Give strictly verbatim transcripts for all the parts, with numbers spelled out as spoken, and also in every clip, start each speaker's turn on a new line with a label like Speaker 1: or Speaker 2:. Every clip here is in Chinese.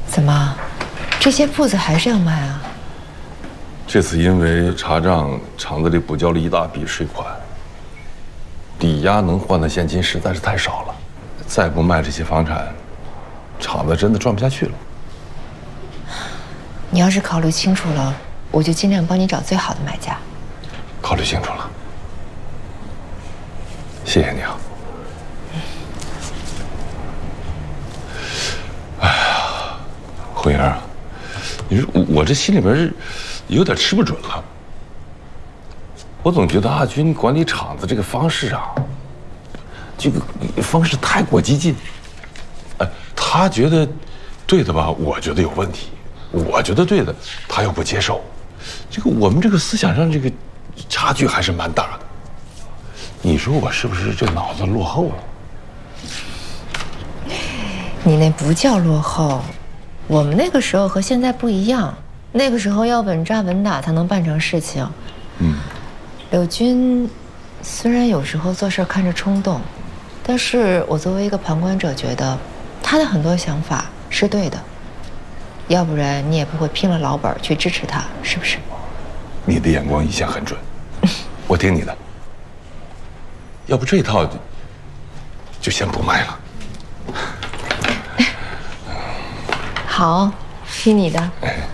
Speaker 1: 怎么，这些铺子还是要卖啊？
Speaker 2: 这次因为查账，厂子里补交了一大笔税款，抵押能换的现金实在是太少了，再不卖这些房产，厂子真的转不下去了。
Speaker 1: 你要是考虑清楚了，我就尽量帮你找最好的买家。
Speaker 2: 考虑清楚了，谢谢你啊。哎呀，慧英啊，你说我这心里边有点吃不准了。我总觉得阿军管理厂子这个方式啊，这个方式太过激进。哎，他觉得对的吧，我觉得有问题；我觉得对的，他又不接受。这个我们这个思想上这个差距还是蛮大的。你说我是不是这脑子落后了？
Speaker 1: 你那不叫落后，我们那个时候和现在不一样，那个时候要稳扎稳打才能办成事情。嗯，柳军虽然有时候做事看着冲动，但是我作为一个旁观者觉得，他的很多想法是对的，要不然你也不会拼了老本去支持他，是不是？
Speaker 2: 你的眼光一向很准，我听你的。要不这一套就就先不卖了。
Speaker 1: 好，听你的。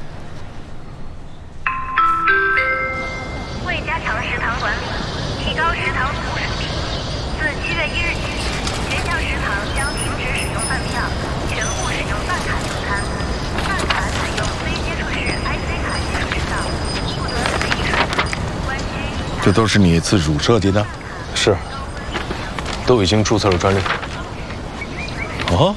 Speaker 3: 为加强食堂管理，提高食堂服务水平，自七月一日起，全校食堂将停止使用饭票，全部使用饭卡就餐。饭卡采用非接触式 I C 卡接触制造，不得随意刷卡。关区。
Speaker 4: 这都是你自主设计的？
Speaker 5: 是，都已经注册了专利。
Speaker 4: 哦。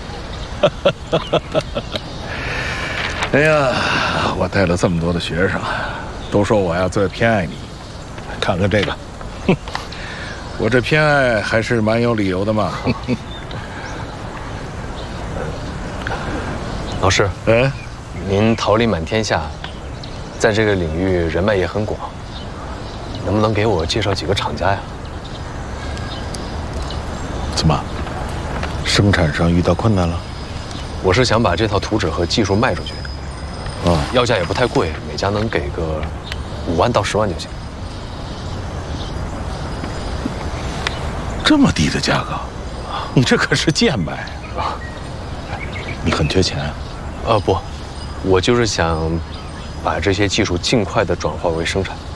Speaker 4: 哎呀，我带了这么多的学生，都说我呀最偏爱你。看看这个，哼，我这偏爱还是蛮有理由的嘛。
Speaker 5: 老师，
Speaker 4: 哎，
Speaker 5: 您桃李满天下，在这个领域人脉也很广，能不能给我介绍几个厂家呀？
Speaker 4: 怎么，生产上遇到困难了？
Speaker 5: 我是想把这套图纸和技术卖出去，
Speaker 4: 啊，
Speaker 5: 要价也不太贵，每家能给个五万到十万就行。
Speaker 4: 这么低的价格，你这可是贱卖啊！你很缺钱啊？
Speaker 5: 呃，不，我就是想把这些技术尽快的转化为生产。